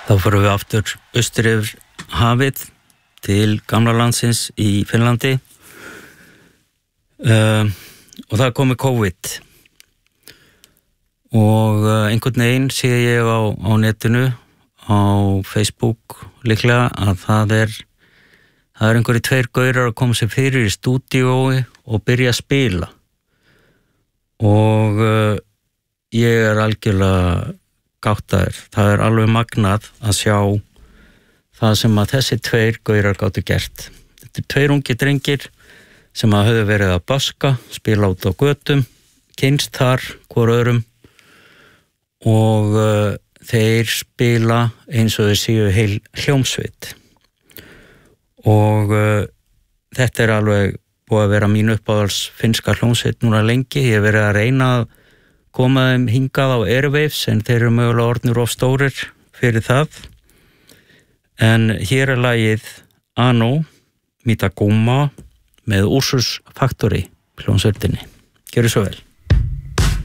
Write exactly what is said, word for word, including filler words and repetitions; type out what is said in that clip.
Þá fórum við aftur austur yfir hafið til gamla landsins í Finnlandi uh, og það komi COVID og uh, einhvern veginn sé ég á, á netinu á Facebook líklega að það er það er einhverjir tveir gaurar að koma sér fyrir í stúdíói og byrja að spila og uh, ég er algjörlega gáttaður. Það er alveg magnað að sjá það sem að þessi tveir gaurar gátu gert. Þetta er tveir ungi drengir sem að höfðu verið að baska, spila út á götum, kynnst þar hvor öðrum og uh, þeir spila eins og þeir séu heil hljómsveit. Og uh, þetta er alveg búið að vera mín uppáhalds finnska hljómsveit núna lengi. Ég hef verið að reyna að koma þeim hingað á Airwaves en þeir eru mögulega orðnir of stórir fyrir það. En hér er lagið Ano Mita Guma með Ursus Factory hljómsveitinni. Gjörðu svo vel.